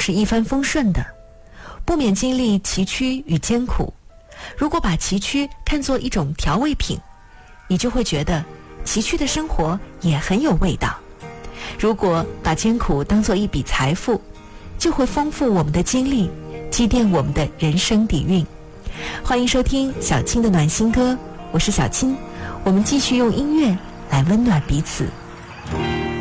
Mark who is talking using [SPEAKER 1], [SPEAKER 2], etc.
[SPEAKER 1] 是一帆风顺的，不免经历崎岖与艰苦。如果把崎岖看作一种调味品，你就会觉得崎岖的生活也很有味道。如果把艰苦当作一笔财富，就会丰富我们的经历，积淀我们的人生底蕴。欢迎收听小青的暖心歌，我是小青，我们继续用音乐来温暖彼此。